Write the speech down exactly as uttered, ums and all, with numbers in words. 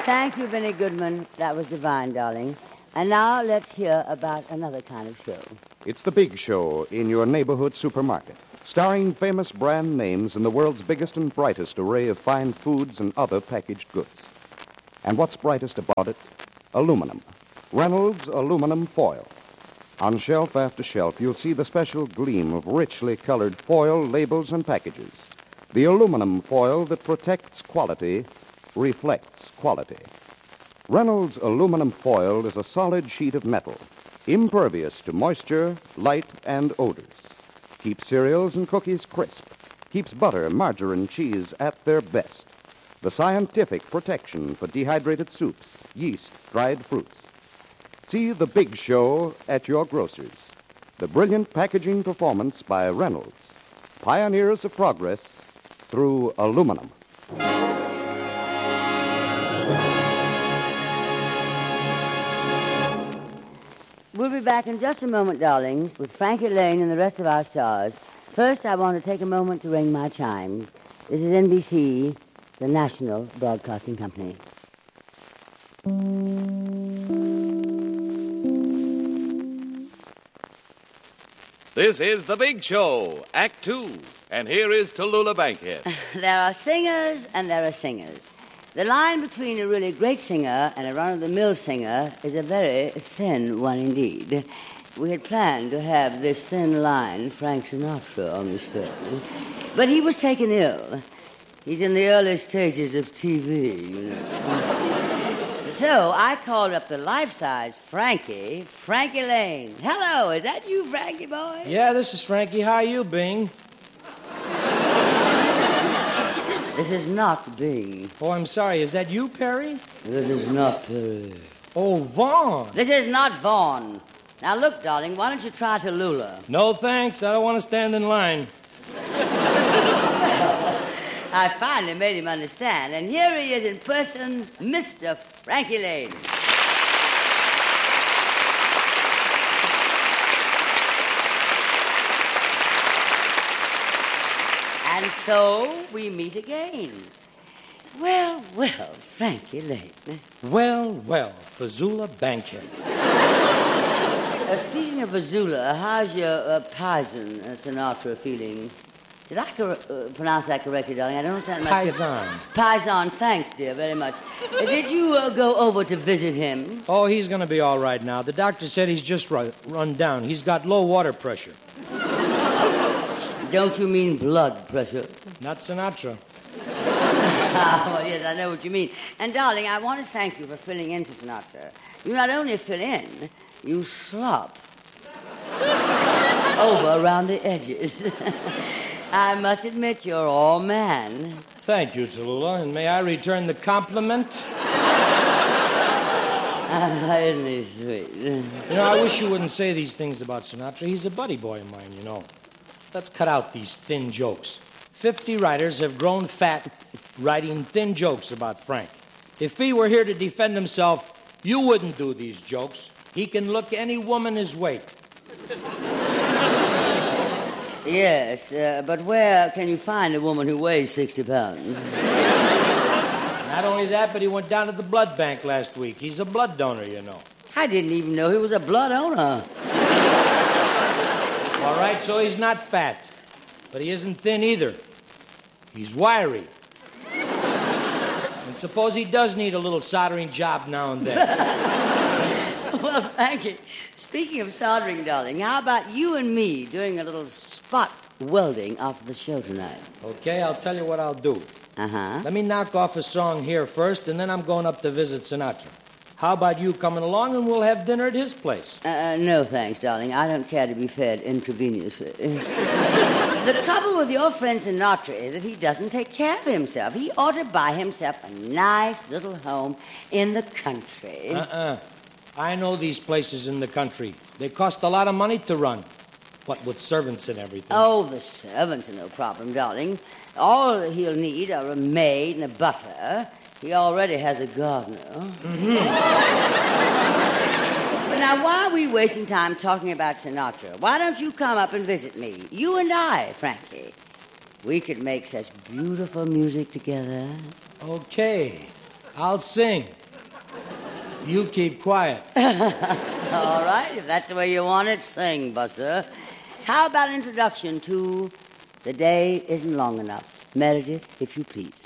Thank you, Benny Goodman. That was divine, darling. And now let's hear about another kind of show. It's The Big Show in your neighborhood supermarket, starring famous brand names in the world's biggest and brightest array of fine foods and other packaged goods. And what's brightest about it? Aluminum. Reynolds aluminum foil. On shelf after shelf, you'll see the special gleam of richly colored foil labels and packages. The aluminum foil that protects quality, reflects quality. Reynolds aluminum foil is a solid sheet of metal, impervious to moisture, light, and odors. Keeps cereals and cookies crisp. Keeps butter, margarine, cheese at their best. The scientific protection for dehydrated soups, yeast, dried fruits. See The Big Show at your grocer's. The brilliant packaging performance by Reynolds. Pioneers of progress through aluminum. We'll be back in just a moment, darlings, with Frankie Lane and the rest of our stars. First, I want to take a moment to ring my chimes. This is N B C, the National Broadcasting Company. This is The Big Show, Act Two, and here is Tallulah Bankhead. There are singers and there are singers. The line between a really great singer and a run-of-the-mill singer is a very thin one indeed. We had planned to have this thin line, Frank Sinatra, on the show, but he was taken ill. He's in the early stages of T V, you know. So I called up the life-size Frankie, Frankie Lane. Hello, is that you, Frankie boy? Yeah, this is Frankie. How are you, Bing? This is not Bing. Oh, I'm sorry. Is that you, Perry? This is not Perry. Oh, Vaughn. This is not Vaughn. Now, look, darling, why don't you try Tallulah? No, thanks. I don't want to stand in line. I finally made him understand, and here he is in person, Mister Frankie Lane. And so we meet again. Well, well, Frankie Lane. Well, well, Fazula Bankhead. Uh, speaking of Fazula, how's your uh, Paisan uh, Sinatra feeling? Did I cor- uh, pronounce that correctly, darling? I don't understand much. Paisan. Paisan, thanks, dear, very much. Uh, did you uh, go over to visit him? Oh, he's going to be all right now. The doctor said he's just run, run down. He's got low water pressure. Don't you mean blood pressure? Not Sinatra. Ah, well, yes, I know what you mean. And, darling, I want to thank you for filling in for Sinatra. You not only fill in, you slop over around the edges. I must admit you're all man. Thank you, Tallulah, and may I return the compliment? Ah, isn't he sweet? You know, I wish you wouldn't say these things about Sinatra. He's a buddy boy of mine, you know. Let's cut out these thin jokes. Fifty writers have grown fat writing thin jokes about Frank. If he were here to defend himself, you wouldn't do these jokes. He can look any woman his weight. Yes, uh, but where can you find a woman who weighs sixty pounds? Not only that, but he went down to the blood bank last week. He's a blood donor, you know. I didn't even know he was a blood owner. All right, so he's not fat, but he isn't thin either. He's wiry. And suppose he does need a little soldering job now and then. Well, thank you. Speaking of soldering, darling, how about you and me doing a little spot welding after the show tonight? Okay, I'll tell you what I'll do. Uh-huh. Let me knock off a song here first, and then I'm going up to visit Sinatra. How about you coming along, and we'll have dinner at his place? Uh, no, thanks, darling. I don't care to be fed intravenously. The trouble with your friend Sinatra is that he doesn't take care of himself. He ought to buy himself a nice little home in the country. Uh-uh. I know these places in the country. They cost a lot of money to run. What with servants and everything. Oh, the servants are no problem, darling. All he'll need are a maid and a butler. He already has a gardener. Mm-hmm. But now, why are we wasting time talking about Sinatra? Why don't you come up and visit me? You and I, Frankie. We could make such beautiful music together. Okay. I'll sing. You keep quiet. All right, if that's the way you want it, sing, Buster. How about an introduction to The Day Isn't Long Enough? Meredith, if you please.